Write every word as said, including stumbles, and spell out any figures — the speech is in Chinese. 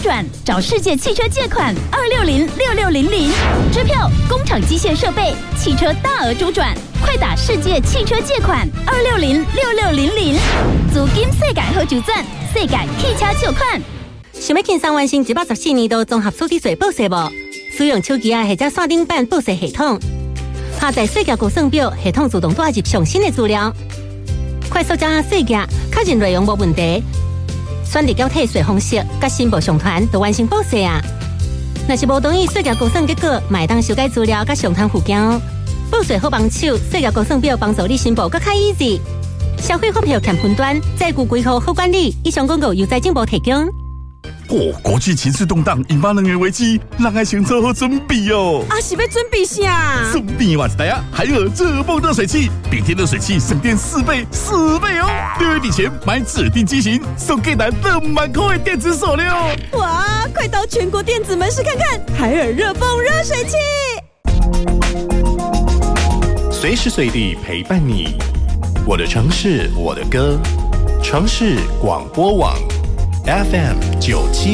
转，找世界汽车借款二六零六六零零，支票、工厂机械设备、汽车大额周转，快打世界汽车借款二六零六六零零，资金世界好周转，世界汽车借款。 想要轻松完成一百十四年度综合所得税报税无？使用手机啊或者线顶版报税系统，下载税额估算表，系统自动带入上新的资料，快速掌握税额，确认内容无问题。选择缴退税方式，甲申报上传就完成报税啊！若是无同意税额估算结果，买当修改资料甲上传附件哦。报税好帮手，税额估算表帮助你申报更较 easy。消费发票欠分端，债务规划好管理。以上广告由财政部提供。 哦，国际情势动荡，引发能源危机，人爱先做好准备哦。 啊，是要准备啥？ 顺便话一台啊，海尔热风热水器，顶天热水器省电四倍，四倍哦！六月底前买指定机型，送给咱两万块的电子手链哦！ 哇，快到全国电子门市看看，海尔热风热水器， 随时随地陪伴你。我的城市，我的歌，城市广播网 F M 九七。